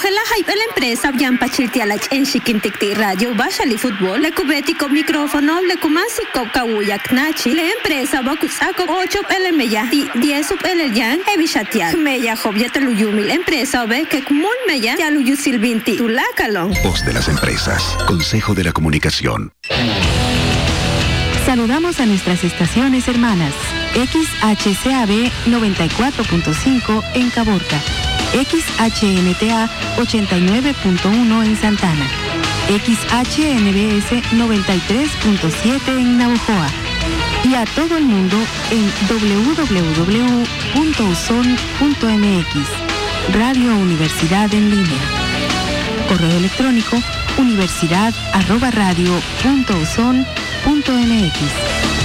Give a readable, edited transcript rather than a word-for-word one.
relaja y la empresa bien pachiltialach en Chiquinticti radio Bashali Fútbol le cubetico micrófono le kumasi kawuyak nachi la empresa va kusako 8 el meya 10 el yan evishatial meya jobyata luyumi la empresa ve que kumul meya ya luyu silvinti tulakalon. Voz de las empresas. Consejo de la Comunicación. Saludamos a nuestras estaciones hermanas. XHCAB 94.5 en Caborca. XHNTA 89.1 en Santana. XHNBS 93.7 en Navojoa. Y a todo el mundo en www.uson.mx. Radio Universidad en línea. Correo electrónico universidad@radio.uson.mx.